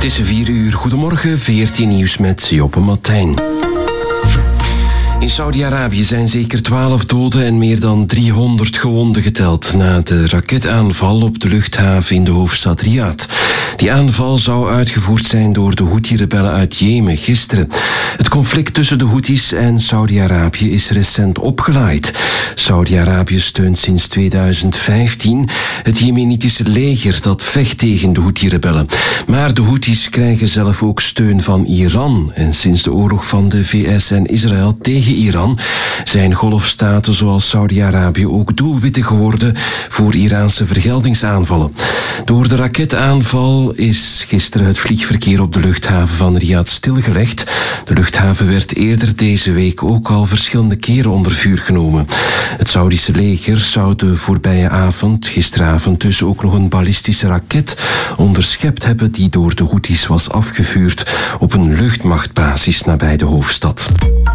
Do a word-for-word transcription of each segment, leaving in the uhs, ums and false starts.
is vier uur. Goedemorgen, veertien nieuws met Joppe Martijn. In Saudi-Arabië zijn zeker twaalf doden en meer dan driehonderd gewonden geteld na de raketaanval op de luchthaven in de hoofdstad Riyadh. Die aanval zou uitgevoerd zijn door de Houthi-rebellen uit Jemen gisteren. Het conflict tussen de Houthis en Saudi-Arabië is recent opgelaaid. Saudi-Arabië steunt sinds tweeduizend vijftien het Jemenitische leger dat vecht tegen de Houthi-rebellen. Maar de Houthis krijgen zelf ook steun van Iran. En sinds de oorlog van de V S en Israël tegen Iran zijn golfstaten zoals Saudi-Arabië ook doelwitten geworden voor Iraanse vergeldingsaanvallen. Door de raketaanval is gisteren het vliegverkeer op de luchthaven van Riyadh stilgelegd. De luchthaven werd eerder deze week ook al verschillende keren onder vuur genomen. Het Saudische leger zou de voorbije avond, gisteravond dus ook nog een ballistische raket onderschept hebben die door de Houthis was afgevuurd op een luchtmachtbasis nabij de hoofdstad.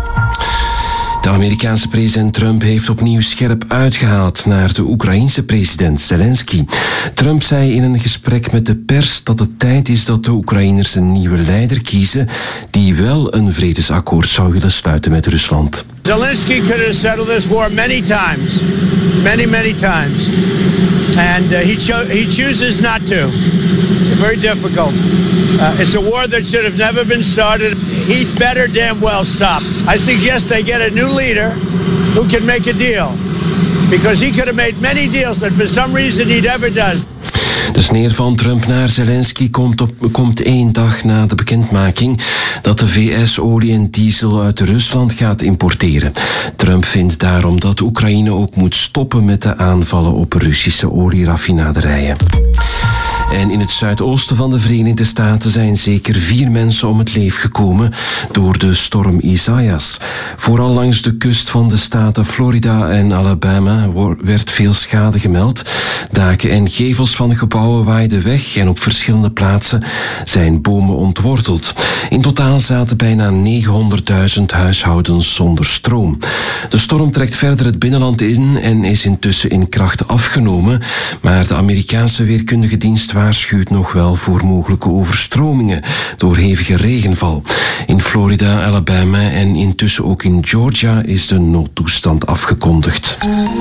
De Amerikaanse president Trump heeft opnieuw scherp uitgehaald naar de Oekraïense president Zelensky. Trump zei in een gesprek met de pers dat het tijd is dat de Oekraïners een nieuwe leider kiezen die wel een vredesakkoord zou willen sluiten met Rusland. Zelensky could have settled this war many times, many, many times. And uh, he, cho- he chooses not to. Very difficult. Uh, it's a war that should have never been started. He'd better damn well stop. I suggest they get a new leader who can make a deal. Because he could have made many deals that for some reason he never does. De sneer van Trump naar Zelensky komt, op, komt één dag na de bekendmaking dat de V S olie en diesel uit Rusland gaat importeren. Trump vindt daarom dat Oekraïne ook moet stoppen met de aanvallen op Russische olieraffinaderijen. En in het zuidoosten van de Verenigde Staten zijn zeker vier mensen om het leven gekomen door de storm Isaias. Vooral langs de kust van de staten Florida en Alabama werd veel schade gemeld. Daken en gevels van gebouwen waaiden weg en op verschillende plaatsen zijn bomen ontworteld. In totaal zaten bijna negenhonderdduizend huishoudens zonder stroom. De storm trekt verder het binnenland in en is intussen in kracht afgenomen, maar de Amerikaanse weerkundige dienst waarschuwt nog wel voor mogelijke overstromingen door hevige regenval. In Florida, Alabama en intussen ook in Georgia is de noodtoestand afgekondigd.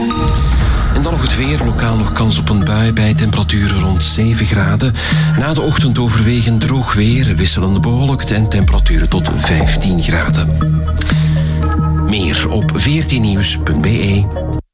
En dan nog het weer. Lokaal nog kans op een bui bij temperaturen rond zeven graden. Na de ochtend overwegend droog weer, wisselend bewolkt en temperaturen tot vijftien graden. Meer op veertien nieuws punt b e.